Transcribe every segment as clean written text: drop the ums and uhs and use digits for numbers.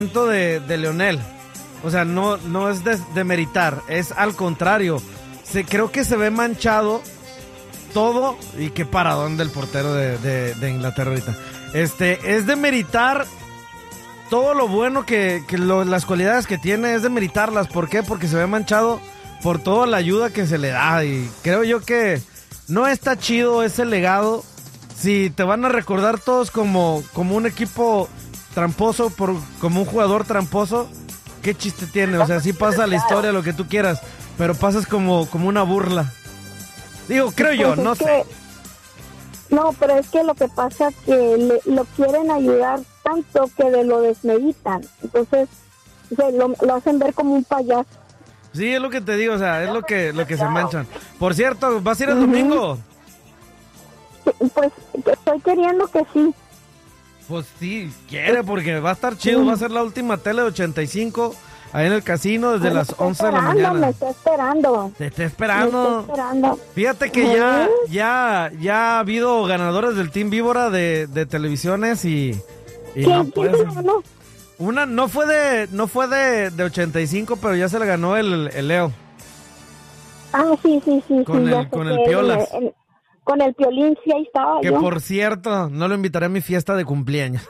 de Leonel. O sea, no es de meritar, es al contrario. Creo que se ve manchado todo. Y qué paradón del portero de Inglaterra ahorita. Es de meritar todo lo bueno las cualidades que tiene, es de meritarlas. ¿Por qué? Porque se ve manchado por toda la ayuda que se le da. Y creo yo que no está chido ese legado. Si te van a recordar todos como un equipo tramposo, como un jugador tramposo, ¿qué chiste tiene? O sea, sí pasa la historia, lo que tú quieras, pero pasas como una burla. Digo, creo yo, no sé. No, pero es que lo que pasa es que lo quieren ayudar tanto que lo desmeritan. Entonces, lo hacen ver como un payaso. Sí, es lo que te digo, o sea, es lo que se manchan. Por cierto, ¿vas a ir el domingo? Pues estoy queriendo que sí. Pues sí, quiere, porque va a estar chido. Va a ser la última tele de 85 ahí en el casino desde las 11 de la mañana. Me está esperando. Te está esperando. Fíjate que ya ha habido ganadores del Team Víbora de televisiones y no puede ser. Una no fue de 85, pero ya se le ganó el Leo. Ah, sí. Con el Piolas. Con el Piolín, sí, ahí estaba que yo. Por cierto, no lo invitaré a mi fiesta de cumpleaños.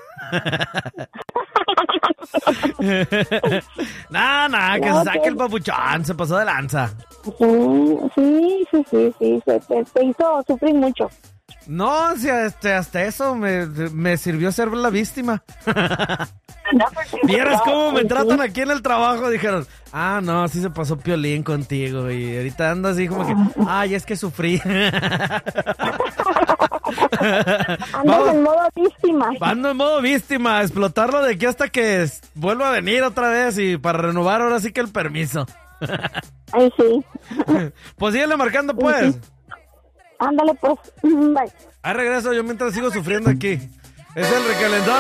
Nah, que se saque el papuchón, se pasó de lanza. Sí, te hizo sufrir mucho. No, si hasta eso me sirvió ser la víctima. Vieras cómo me tratan aquí en el trabajo. Dijeron, no, sí se pasó Piolín contigo. Y ahorita ando así como que, es que sufrí. Ando en modo víctima. Ando en modo víctima, explotarlo de aquí hasta que vuelva a venir otra vez y para renovar ahora sí que el permiso. Ay, sí. Pues síguele marcando, pues. Ándale, pues. Bye. Ahí regreso yo mientras sigo sufriendo aquí. Es el recalentado.